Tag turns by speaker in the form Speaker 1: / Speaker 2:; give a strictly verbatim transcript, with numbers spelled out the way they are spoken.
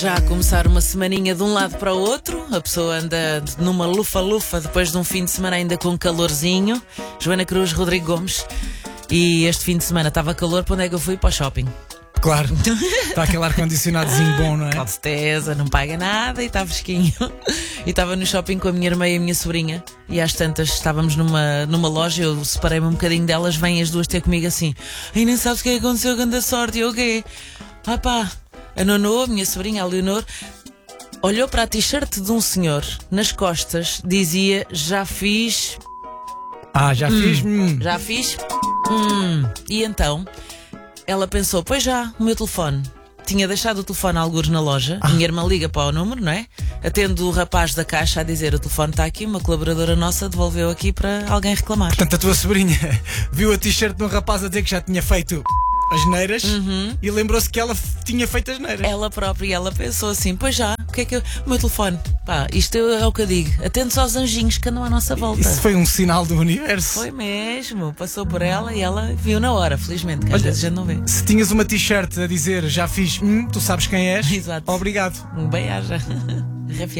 Speaker 1: Já a começar uma semaninha de um lado para o outro, a pessoa anda numa lufa-lufa depois de um fim de semana ainda com calorzinho. Joana Cruz, Rodrigo Gomes. E este fim de semana estava calor, para onde é que eu fui? Para o shopping.
Speaker 2: Claro, está aquele ar-condicionadozinho bom, não é?
Speaker 1: Com certeza, não paga nada e está fresquinho. E estava no shopping com a minha irmã e a minha sobrinha. E às tantas estávamos numa, numa loja, eu separei-me um bocadinho delas, vêm as duas ter comigo assim. Ai, nem sabes o que é que aconteceu, grande sorte. E eu o quê? Ah pá, a Nono, a minha sobrinha, a Leonor, olhou para a t-shirt de um senhor, nas costas, dizia, já fiz...
Speaker 2: Ah, já
Speaker 1: hum,
Speaker 2: fiz? Hum.
Speaker 1: Já fiz? Hum. E então... Ela pensou, pois já, o meu telefone. Tinha deixado o telefone a algures na loja.
Speaker 2: Ah.
Speaker 1: Minha irmã liga para o número, não é? Atende o rapaz da caixa a dizer, o telefone está aqui, uma colaboradora nossa devolveu aqui para alguém reclamar.
Speaker 2: Portanto, a tua sobrinha viu a t-shirt de um rapaz a dizer que já tinha feito as neiras, uhum, e lembrou-se que ela f- tinha feito as neiras.
Speaker 1: Ela própria, ela pensou assim, pois já, o que é que eu... O meu telefone, pá, isto é o que eu digo. Atende-se aos anjinhos que andam à nossa volta.
Speaker 2: Isso foi um sinal do universo.
Speaker 1: Foi mesmo, passou por ela e ela viu na hora, felizmente, que às
Speaker 2: Olha,
Speaker 1: vezes a gente não vê.
Speaker 2: Se tinhas uma t-shirt a dizer já fiz, hum, tu sabes quem és.
Speaker 1: Exato.
Speaker 2: Obrigado.
Speaker 1: Um bem-aja.